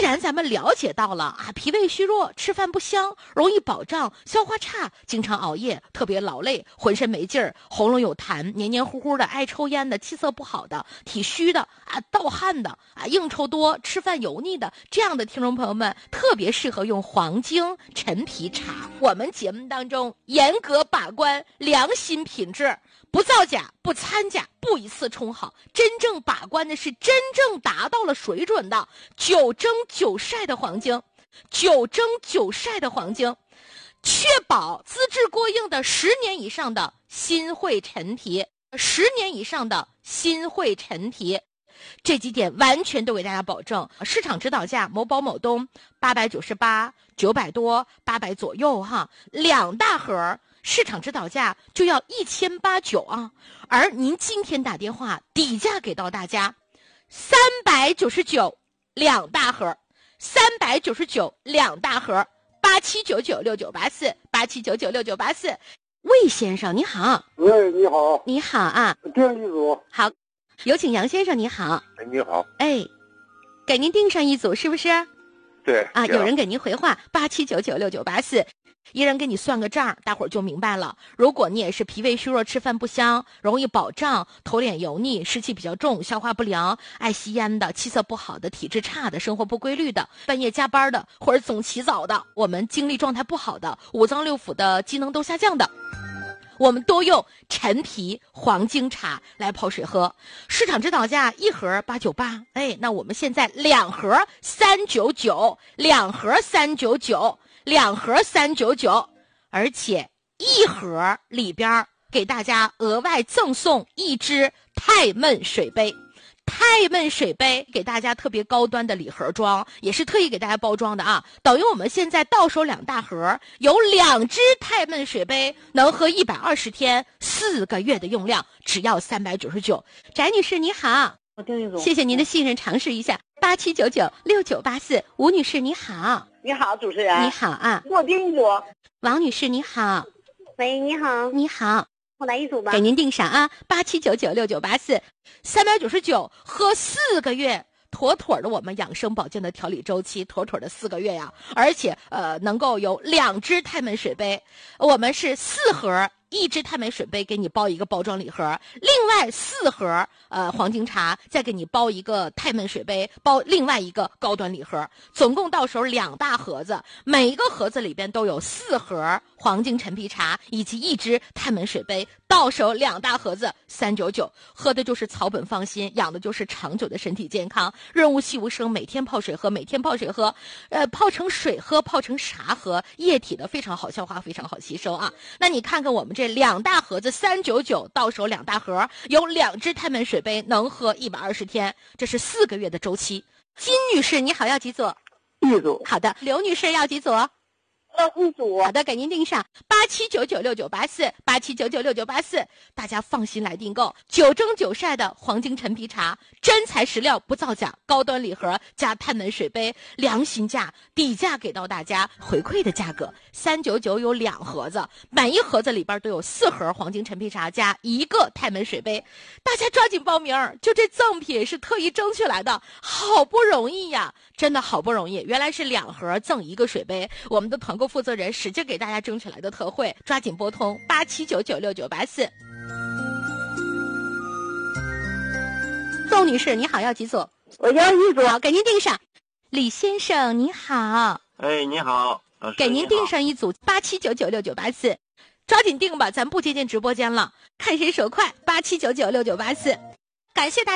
然咱们了解到了啊，脾胃虚弱，吃饭不香，容易饱胀，消化差，经常熬夜，特别劳累，浑身没劲儿，喉咙有痰，黏黏糊糊的，爱抽烟的，气色不好的，体虚的啊，盗汗的啊，应酬多，吃饭油腻的，这样的听众朋友们特别适合用黄精陈皮茶。我们节目当中严格把关良心品质，不造假，不掺假，不一次冲好，真正把关的是真正达到了水准的9蒸9晒的黄精，9蒸9晒的黄精，确保资质过硬的10年以上的新会陈皮，10年以上的新会陈皮，这几点完全都给大家保证。市场指导价某宝某东898、900多、800左右哈，2大盒。市场指导价就要1890啊，而您今天打电话底价给到大家399 2大盒，399 2大盒，87996984 87996984。魏先生你好。 喂，你好。 你好啊。 订一组。 好，有请杨先生你好。 哎，你好。 哎，给您订上一组是不是？ 对啊，有人给您回话87996984。一人给你算个账，大伙儿就明白了。如果你也是脾胃虚弱、吃饭不香、容易饱胀、头脸油腻、湿气比较重、消化不良、爱吸烟的、气色不好的、体质差的、生活不规律的、半夜加班的或者总起早的、我们精力状态不好的、五脏六腑的机能都下降的，我们都用陈皮黄精茶来泡水喝。市场指导价1盒898，哎，那我们现在2盒399，2盒399。2盒399，而且1盒里边给大家额外赠送1支太闷水杯。太闷水杯给大家特别高端的礼盒装，也是特意给大家包装的啊。等于我们现在到手2大盒，有2支太闷水杯，能喝120天，4个月的用量，只要399。翟女士你好， 我订一组。 谢谢您的信任，尝试一下。87996984。吴女士你好。 你好，主持人。 你好啊。 给我订一组。 王女士你好。 喂，你好。 你好。 我来一组吧。 给您订上啊，87996984。399喝4个月，妥妥的我们养生保健的调理周期，妥妥的4个月呀。而且能够有2支太闷水杯，我们是4盒1支太美水杯给你包一个包装礼盒，另外4盒黄精茶再给你包一个太闷水杯，包另外一个高端礼盒，总共到手2大盒子，每一个盒子里边都有4盒黄精陈皮茶以及1支太闷水杯，到手2大盒子399，喝的就是草本放心，养的就是长久的身体健康，润物细无声，每天泡水喝，每天泡水喝，泡成水喝，泡成茶喝，液体的非常好消化，非常好吸收啊。那你看看我们这2大盒子399，到手2大盒，有2支太闷水杯，能喝120天，这是4个月的周期。金女士你好，要几组 ？1组。 好的。刘女士要几组 ？1组。 好的，给您订上87996984 87996984，大家放心来订购9蒸9晒的黄精陈皮茶，真材实料不造假，高端礼盒加太闷水杯，良心价，底价给到大家回馈的价格399，有2盒子，每一盒子里边都有4盒黄精陈皮茶加1个太闷水杯，大家抓紧报名，就这赠品是特意争取来的，好不容易呀，真的好不容易，原来是2盒赠1个水杯，我们的团购负责人使劲给大家争取来的特惠，抓紧拨通87996984。宋女士你好，要几组？ 我要1组。 好，给您订上。李先生你好。 哎，你好，老师。 给您订上1组87996984，抓紧订吧，咱不接进直播间了，看谁手快。87996984，感谢大家。